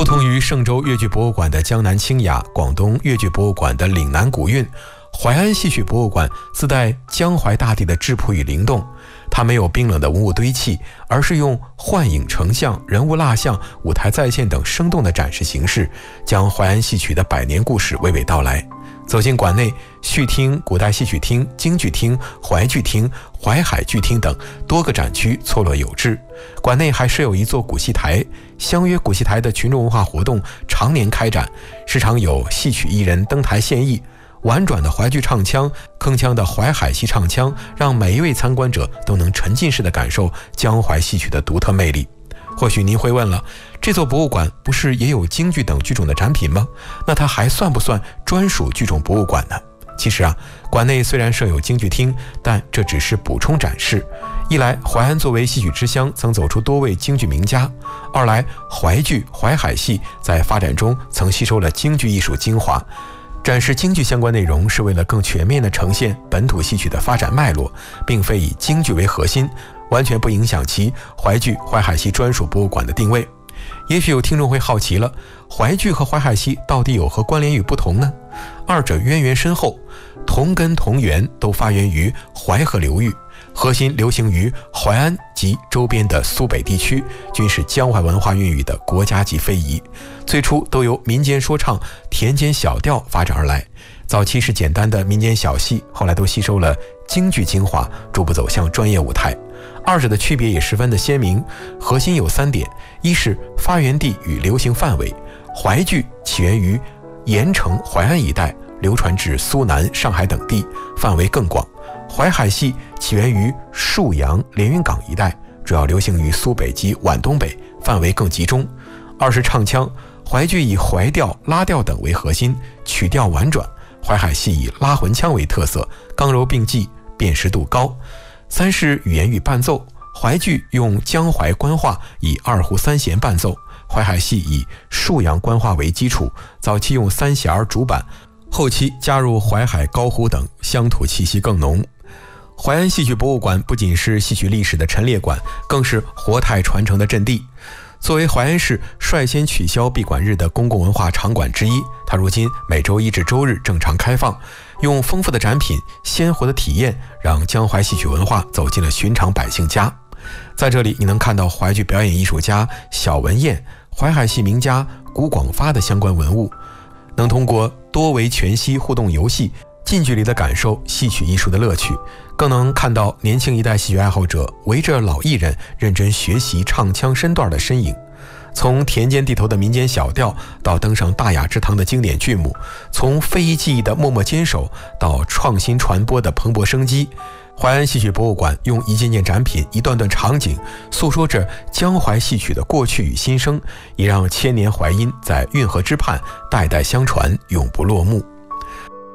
同于嵊州越剧博物馆的江南清雅，广东越剧博物馆的岭南古韵，淮安戏曲博物馆自带江淮大地的质朴与灵动。它没有冰冷的文物堆砌，而是用幻影成像、人物蜡像、舞台再现等生动的展示形式，将淮安戏曲的百年故事娓娓道来。走进馆内，续听古代戏曲厅、京剧厅、淮剧厅、淮海剧厅等多个展区错落有致。馆内还设有一座古戏台，相约古戏台的群众文化活动常年开展，时常有戏曲艺人登台献艺。婉转的淮剧唱腔，铿锵的淮海戏唱腔，让每一位参观者都能沉浸式地感受江淮戏曲的独特魅力。或许您会问了，这座博物馆不是也有京剧等剧种的展品吗？那它还算不算专属剧种博物馆呢？其实馆内虽然设有京剧厅，但这只是补充展示。一来，淮安作为戏曲之乡，曾走出多位京剧名家；二来，淮剧、淮海戏在发展中曾吸收了京剧艺术精华。展示京剧相关内容是为了更全面地呈现本土戏曲的发展脉络，并非以京剧为核心，完全不影响其淮剧、淮海戏专属博物馆的定位。也许有听众会好奇了，淮剧和淮海戏到底有何关联与不同呢？二者渊源深厚，同根同源，都发源于淮河流域，核心流行于淮安及周边的苏北地区，均是江淮文化孕育的国家级非遗。最初都由民间说唱、田间小调发展而来，早期是简单的民间小戏，后来都吸收了京剧精华，逐步走向专业舞台。二者的区别也十分的鲜明，核心有3点：一是发源地与流行范围，淮剧起源于盐城、淮安一带，流传至苏南、上海等地，范围更广；淮海戏起源于沭阳、连云港一带，主要流行于苏北及皖东北，范围更集中。二是唱腔，淮剧以淮调、拉调等为核心，曲调婉转；淮海戏以拉魂腔为特色，刚柔并济，辨识度高。三是语言与伴奏，淮剧用江淮官话以2胡3弦伴奏，淮海戏以沭阳官话为基础，早期用3弦主板，后期加入淮海高胡等，乡土气息更浓。淮安戏曲博物馆不仅是戏曲历史的陈列馆，更是活态传承的阵地。作为淮安市率先取消闭馆日的公共文化场馆之一，它如今每周1至周日正常开放，用丰富的展品、鲜活的体验，让江淮戏曲文化走进了寻常百姓家。在这里，你能看到淮剧表演艺术家小文彦、淮海戏名家古广发的相关文物，能通过多维全息互动游戏，近距离地感受戏曲艺术的乐趣，更能看到年轻一代戏曲爱好者围着老艺人认真学习唱腔身段的身影。从田间地头的民间小调，到登上大雅之堂的经典剧目，从非遗技艺的默默坚守，到创新传播的蓬勃生机，淮安戏曲博物馆用一件件展品、一段段场景，诉说着江淮戏曲的过去与新生，也让千年淮音在运河之畔代代相传，永不落幕。